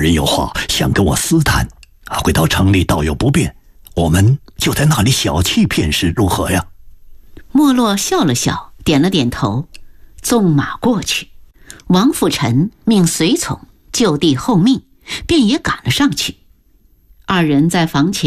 人有话想跟我私谈，回到城里倒有不便，我们就在那里小憩片时，如何呀？” 莫洛笑了笑，点了点头，纵马过去。王辅臣命随从就地候命，便也赶了上去。二人在房前